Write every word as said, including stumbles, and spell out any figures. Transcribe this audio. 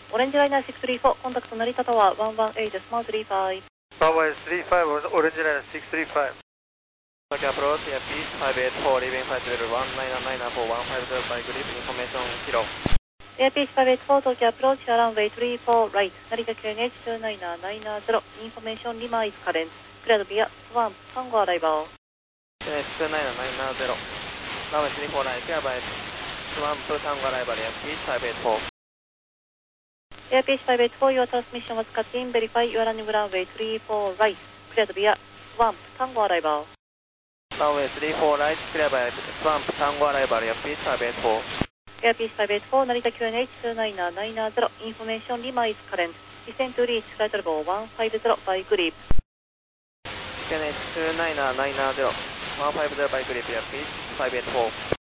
オレンジライナーろくさんよん、コンタクト成田タワーいちいちはちスマートさんじゅうご。 Runway three five, Orange Liner six three five. Tokyo approach, Airpeace five eight four, leaving flight level one nine nine four one five zero by grip, information kilo. Airpeace five eight four, Tokyo approach, runway three four right, Narita Q N H two nine nine zero, information Lima is current, cleared via Swamp, Tango arrival. Q N H two nine nine zero, runway three four right, cleared by Swamp, Tango arrival, Airpeace five eight four. Airpeace five eight four, your transmission was cut in, verify your running runway three four right, cleared via Swamp, Tango arrival. Runway three four right, cleared by Swamp, Tango arrival, Airpeace five eight four. Airpeace five eight four, Narita Q N H two nine nine zero, information Lima is current, descend to reach flight level one five zero by grip. Q N H two nine nine zero, one five zero by grip, Airpeace five eight four.